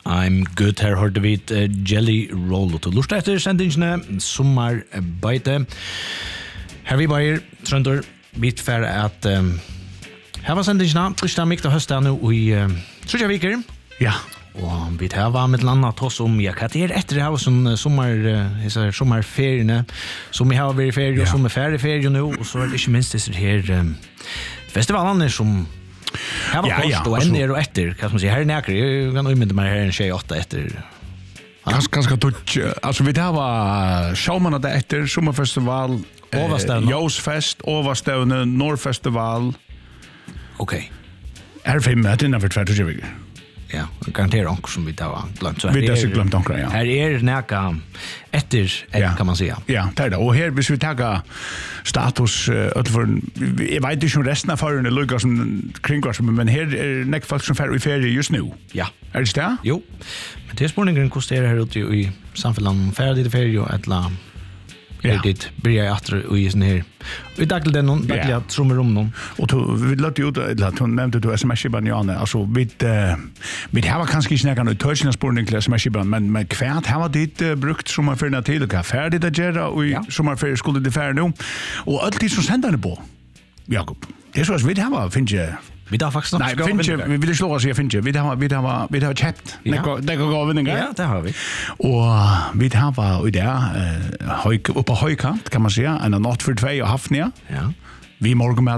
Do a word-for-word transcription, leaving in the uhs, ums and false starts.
I'm good, her hørte vi et uh, Jelly Roll. Og til lort etter sendingene, sommerbeite. Her vi bare, Trønder, vi er at um, her var sendingene, første av mikte høst nå i uh, tredje viker. Ja. Og vi tar var med et eller annet oss om, ja, hva det er etter det her, sånn sommer, uh, sommerferiene, som vi har vært i ferie, og som er ferdig ferie nå, og så er det ikke minst disse her um, festivalene som här var kost och en är och efter kan man säga här näker jag kan umynda mig här en tjej åtta efter ganska ganska touch alltså vi där var showman där efter sommarfestival Overstevne Josfest Overstevne Norrfestival okej är fem att innan för tjugo veckor ja garanterar också som vi där var glömt så vi där så glömt också ja här är näka efter ja. Kan man säga ja det är det och här hvis vi tar status uh, för jag vet inte om resten av förrän luggar som kringkors men här är näck folk som färd i ferie just nu ja är det det jo men det är spårningen kostar här ute i samhällen färd i ferie eller ja. Det börjar jag att i sån här. Vi tacklar den någon verkligen trummer om någon. Och då vi låter ju att hon nämnde du sms-ibland Janne. Alltså vi vi har kanske inte snackat något touchna spårning till sms-ibland men men kvärt har var det brukt som man för när till och färdigt att göra och som man för skulle det färd nu. Och allt det som sänder det på. Jakob. Det är så att vi har finns ju vi där faktiskt nej finns ju vi vill slå oss jag finns ju vi har vi har vi har chapt det går det går vinningar ja det har vi och vi har var i där hög uppe högkant kan man säga en natt för två och hafnia ja vi morgon